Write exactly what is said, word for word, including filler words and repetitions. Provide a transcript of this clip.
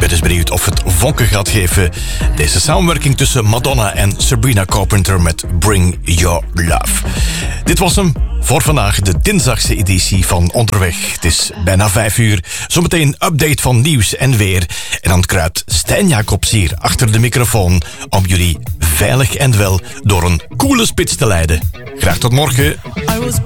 werd eens benieuwd of het vonken gaat geven. Deze samenwerking tussen Madonna en Sabrina Carpenter met Bring Your Love. Dit was hem voor vandaag, de dinsdagse editie van Onderweg. Het is bijna vijf uur. Zometeen update van nieuws en weer. En dan kruipt Stijn Jacobs hier achter de microfoon om jullie veilig en wel door een coole spits te leiden. Graag tot morgen.